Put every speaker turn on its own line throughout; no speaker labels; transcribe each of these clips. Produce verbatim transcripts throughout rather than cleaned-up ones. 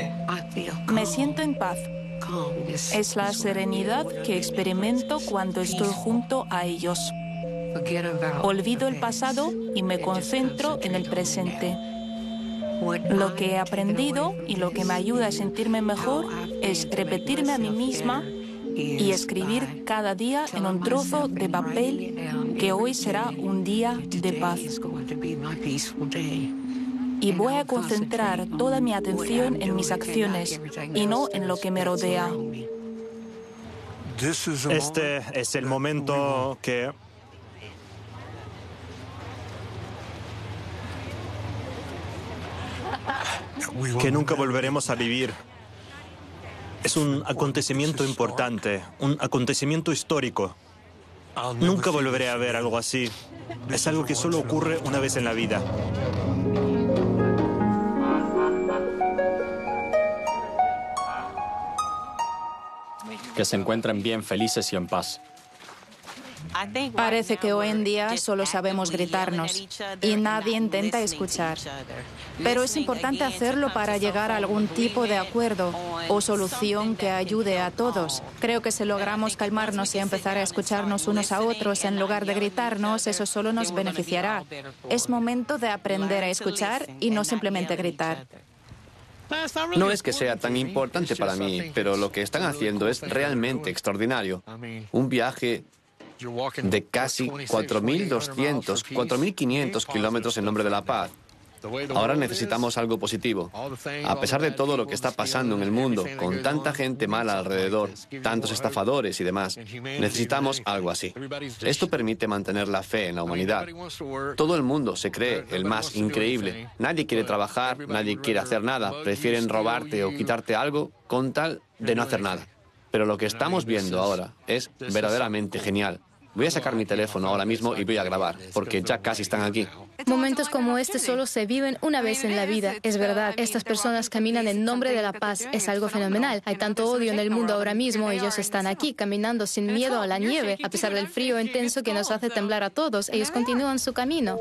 Me siento en paz. Es la serenidad que experimento cuando estoy junto a ellos. Olvido el pasado y me concentro en el presente. Lo que he aprendido y lo que me ayuda a sentirme mejor es repetirme a mí misma y escribir cada día en un trozo de papel que hoy será un día de paz. Y voy a concentrar toda mi atención en mis acciones y no en lo que me rodea.
Este es el momento que... que nunca volveremos a vivir. Es un acontecimiento importante, un acontecimiento histórico. Nunca volveré a ver algo así. Es algo que solo ocurre una vez en la vida.
Que se encuentren bien, felices y en paz.
Parece que hoy en día solo sabemos gritarnos y nadie intenta escuchar. Pero es importante hacerlo para llegar a algún tipo de acuerdo o solución que ayude a todos. Creo que si logramos calmarnos y empezar a escucharnos unos a otros en lugar de gritarnos, eso solo nos beneficiará. Es momento de aprender a escuchar y no simplemente gritar.
No es que sea tan importante para mí, pero lo que están haciendo es realmente extraordinario. Un viaje de casi cuatro mil doscientos, cuatro mil quinientos kilómetros en nombre de la paz. Ahora necesitamos algo positivo. A pesar de todo lo que está pasando en el mundo, con tanta gente mala alrededor, tantos estafadores y demás, necesitamos algo así. Esto permite mantener la fe en la humanidad. Todo el mundo se cree el más increíble. Nadie quiere trabajar, nadie quiere hacer nada. Prefieren robarte o quitarte algo con tal de no hacer nada. Pero lo que estamos viendo ahora es verdaderamente genial. Voy a sacar mi teléfono ahora mismo y voy a grabar, porque ya casi están aquí.
Momentos como este solo se viven una vez en la vida. Es verdad, estas personas caminan en nombre de la paz. Es algo fenomenal. Hay tanto odio en el mundo ahora mismo. Ellos están aquí, caminando sin miedo a la nieve. A pesar del frío intenso que nos hace temblar a todos, ellos continúan su camino.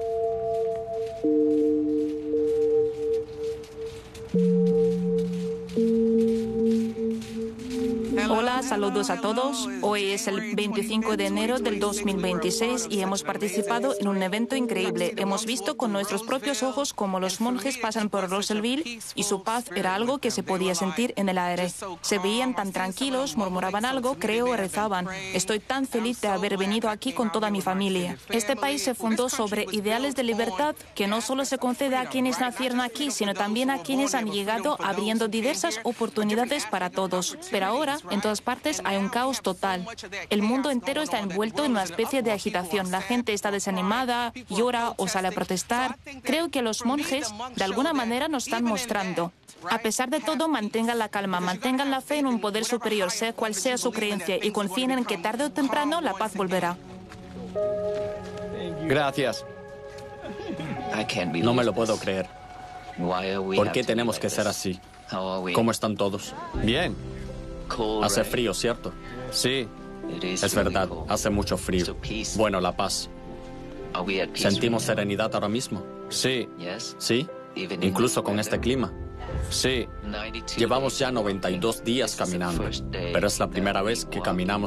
Hola, saludos a todos. Hoy es el veinticinco de enero del dos mil veintiséis y hemos participado en un evento increíble. Hemos visto con nuestros propios ojos cómo los monjes pasan por Russellville y su paz era algo que se podía sentir en el aire. Se veían tan tranquilos, murmuraban algo, creo, o rezaban. Estoy tan feliz de haber venido aquí con toda mi familia. Este país se fundó sobre ideales de libertad que no solo se concede a quienes nacieron aquí, sino también a quienes han llegado abriendo diversas oportunidades para todos. Pero ahora, en todas partes hay un caos total. El mundo entero está envuelto en una especie de agitación. La gente está desanimada, llora o sale a protestar. Creo que los monjes, de alguna manera, nos están mostrando. A pesar de todo, mantengan la calma, mantengan la fe en un poder superior, sea cual sea su creencia, y confíen en que tarde o temprano la paz volverá.
Gracias.
No me lo puedo creer. ¿Por qué tenemos que ser así? ¿Cómo están todos?
Bien.
Hace frío, ¿cierto?
Sí.
Es verdad, hace mucho frío. Bueno, la paz. ¿Sentimos serenidad ahora mismo?
Sí.
¿Sí? Incluso con este clima.
Sí.
Llevamos ya noventa y dos días caminando, pero es la primera vez que caminamos